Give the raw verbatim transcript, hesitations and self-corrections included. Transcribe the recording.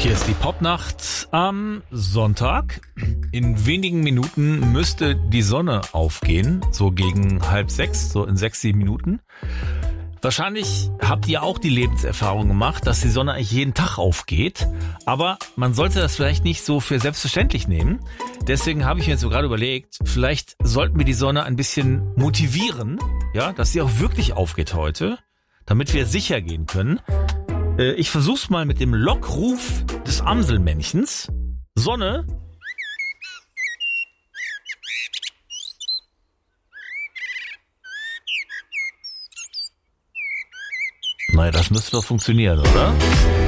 Hier ist die Popnacht am Sonntag. In wenigen Minuten müsste die Sonne aufgehen, so gegen halb sechs, so in sechs, sieben Minuten. Wahrscheinlich habt ihr auch die Lebenserfahrung gemacht, dass die Sonne eigentlich jeden Tag aufgeht. Aber man sollte das vielleicht nicht so für selbstverständlich nehmen. Deswegen habe ich mir jetzt so gerade überlegt, vielleicht sollten wir die Sonne ein bisschen motivieren, ja, dass sie auch wirklich aufgeht heute, damit wir sicher gehen können. Ich versuch's mal mit dem Lockruf des Amselmännchens. Sonne. Naja, das müsste doch funktionieren, oder?